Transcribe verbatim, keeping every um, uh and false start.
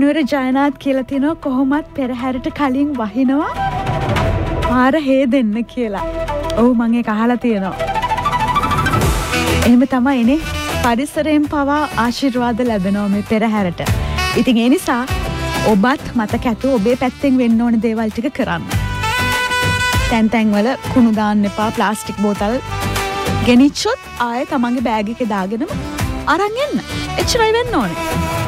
මනුවර ජයනාත් කියලා තිනවා කොහොමත් පෙරහැරට කලින් වහිනවා පාර හේ දෙන්න කියලා. ඔව් මම ඒක අහලා තියෙනවා. එහෙම තමයිනේ පරිසරයෙන් පවා ආශිර්වාද ලැබෙනවා මේ පෙරහැරට. ඉතින් ඒ නිසා ඔබත් මතක ඇතුව ඔබේ පැත්තෙන් වෙන්න ඕන දේවල් ටික කරන්න. තැන් තැන් වල කුණු දාන්න එපා, ප්ලාස්ටික් බෝතල් ගෙනිච්චොත් ආයෙ තමන්ගේ බෑග් එකේ දාගෙනම අරන් එන්න. එච්චරයි වෙන්න ඕනේ.